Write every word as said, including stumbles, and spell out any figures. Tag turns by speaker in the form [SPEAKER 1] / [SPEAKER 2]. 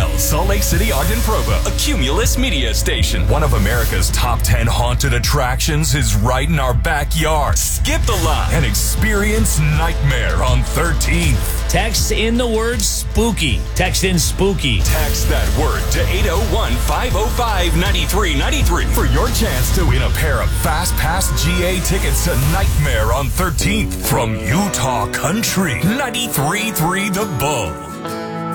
[SPEAKER 1] L, Salt Lake City, Ogden, Provo, a Cumulus media station. One of America's top ten haunted attractions is right in our backyard. Skip the line and experience Nightmare on thirteenth.
[SPEAKER 2] Text in the word spooky. Text in spooky.
[SPEAKER 1] Text that word to eight oh one, five oh five, nine three nine three for your chance to win a pair of Fast Pass G A tickets to Nightmare on thirteenth from Utah Country ninety-three point three The Bull.